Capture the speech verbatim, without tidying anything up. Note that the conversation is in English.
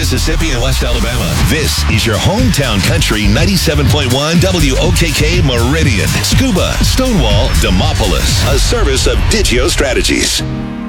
Mississippi, and West Alabama. This is your hometown country ninety-seven point one W O K K Meridian, Scuba, Stonewall, Demopolis. A service of Digio Strategies.